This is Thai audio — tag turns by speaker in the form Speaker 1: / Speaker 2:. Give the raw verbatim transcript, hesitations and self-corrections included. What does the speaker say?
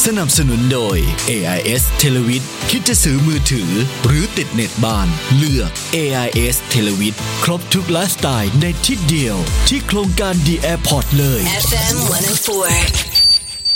Speaker 1: นับสนุนโดย เอ ไอ เอส Televid คิดจะซื้อมือถือหรือติดเน็ตบ้านเลือก เอ ไอ เอส Televid ครบทุกไลฟ์สไตล์ในที่เดียวที่โครงการ The Airport เลย
Speaker 2: เอฟ เอ็ม หนึ่งศูนย์สี่